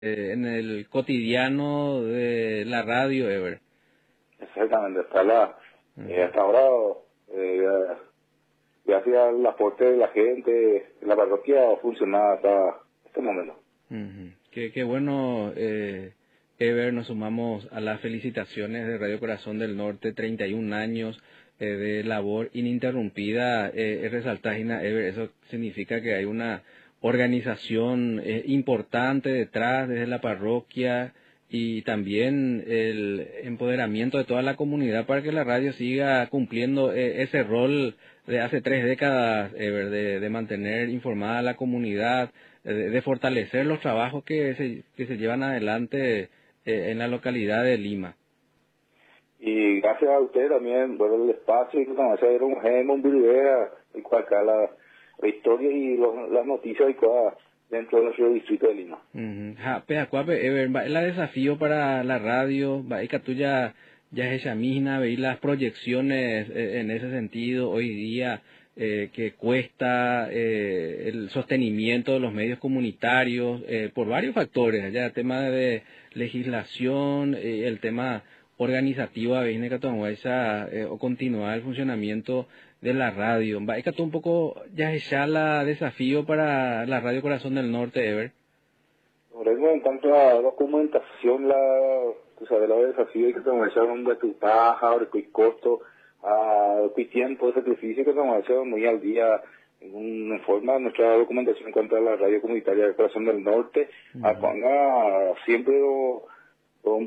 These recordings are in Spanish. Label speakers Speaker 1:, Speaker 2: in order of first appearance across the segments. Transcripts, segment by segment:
Speaker 1: en el cotidiano de la radio, Ever.
Speaker 2: Exactamente, hasta ahora, gracias al aporte de la gente, la parroquia funcionaba hasta este momento.
Speaker 1: Qué bueno, Ever, nos sumamos a las felicitaciones de Radio Corazón del Norte, 31 años de labor ininterrumpida. Resaltar, Ever, eso significa que hay una organización importante detrás, desde la parroquia, y también el empoderamiento de toda la comunidad para que la radio siga cumpliendo ese rol de hace 3 décadas, Ever, de mantener informada a la comunidad, de fortalecer los trabajos que se llevan adelante en la localidad de Lima.
Speaker 2: Y gracias a usted también, por el espacio, y que también se un gemo, un video, y cual la historia y las noticias y cosas dentro de nuestro distrito de Lima.
Speaker 1: El desafío para la radio, que tú ya es ella misma, veis las proyecciones en ese sentido hoy día, que cuesta el sostenimiento de los medios comunitarios por varios factores, ya el tema de legislación, el tema organizativo, o continuar el funcionamiento de la radio. ¿Va tú un poco ya la desafío para la Radio Corazón del Norte, Ever?
Speaker 2: Por eso, en cuanto a la documentación, tú sabes, los desafíos que se echaron de tu paja, de tu costo, tu tiempo de sacrificio que se hecho muy al día en forma de nuestra documentación en cuanto a la radio comunitaria del Corazón del Norte, siempre con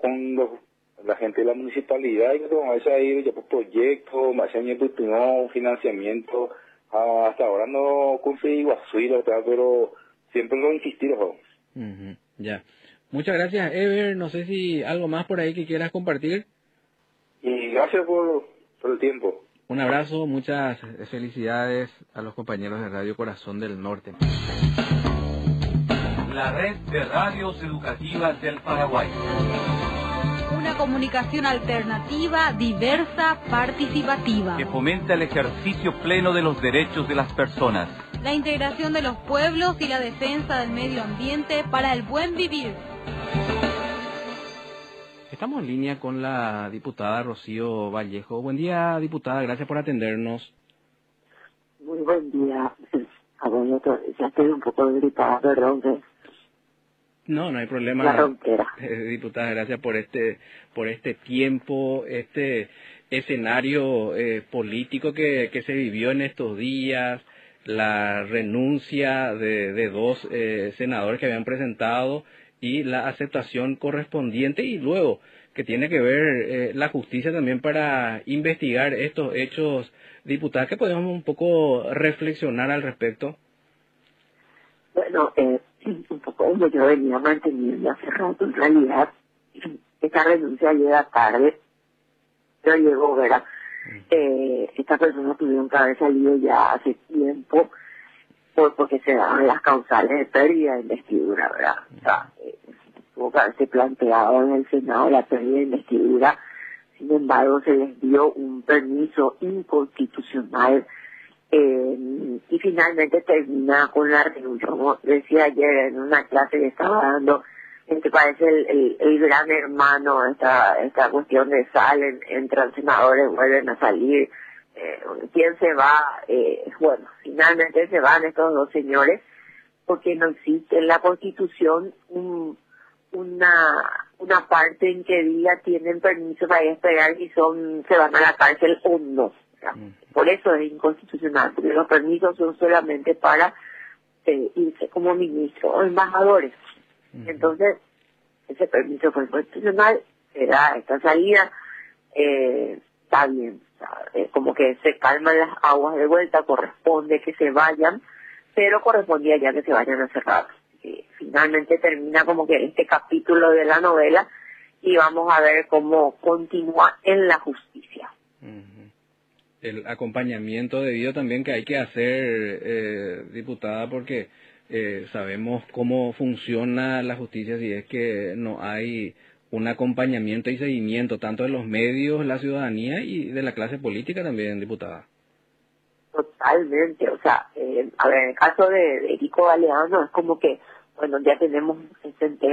Speaker 2: la gente de la municipalidad y que se va a ir ya por proyectos, más allá financiamiento, hasta ahora no conseguí pero siempre lo insistido.
Speaker 1: Ya. Muchas gracias, Ever. No sé si algo más por ahí que quieras compartir.
Speaker 2: Y gracias por el tiempo.
Speaker 1: Un abrazo, muchas felicidades a los compañeros de Radio Corazón del Norte.
Speaker 3: La red de radios educativas del Paraguay.
Speaker 4: Una comunicación alternativa, diversa, participativa.
Speaker 3: Que fomenta el ejercicio pleno de los derechos de las personas.
Speaker 4: La integración de los pueblos y la defensa del medio ambiente para el buen vivir.
Speaker 1: Estamos en línea con la diputada Rocío Vallejo. Buen día, diputada, gracias por atendernos.
Speaker 5: Muy buen día. Ya estoy un poco gripada, perdón.
Speaker 1: No hay problema.
Speaker 5: La ronquera.
Speaker 1: Diputada, gracias por este tiempo, este escenario político que se vivió en estos días, la renuncia de 2 senadores que habían presentado y la aceptación correspondiente, y luego que tiene que ver la justicia también para investigar estos hechos. Diputada, ¿qué podemos un poco reflexionar al respecto?
Speaker 5: Bueno, un poco como yo venía manteniendo hace rato, en realidad esta renuncia llega tarde, pero llegó, ¿verdad? Estas personas tuvieron que haber salido ya hace tiempo porque se daban las causales de pérdida de investidura, ¿verdad? O sea, tuvo que haberse planteado en el Senado la pérdida de investidura. Sin embargo, se les dio un permiso inconstitucional y finalmente termina con la renuncia. Como decía ayer en una clase que estaba dando, que parece el gran hermano, esta cuestión de salen, entran senadores, vuelven a salir. ¿Quién se va? Bueno, finalmente se van estos 2 señores porque no existe en la Constitución una parte en que diga tienen permiso para esperar si se van a la cárcel o no. Por eso es inconstitucional, porque los permisos son solamente para irse como ministro o embajadores. Entonces, ese permiso fue constitucional, será esta salida, está bien, como que se calman las aguas de vuelta, corresponde que se vayan, pero correspondía ya que se vayan a cerrar. Finalmente termina como que este capítulo de la novela y vamos a ver cómo continúa en la justicia.
Speaker 1: El acompañamiento debido también que hay que hacer, diputada, porque sabemos cómo funciona la justicia si es que no hay un acompañamiento y seguimiento tanto de los medios, la ciudadanía y de la clase política también, diputada.
Speaker 5: Totalmente, o sea, a ver, en el caso de Kiko Galeano es como que bueno, ya tenemos 60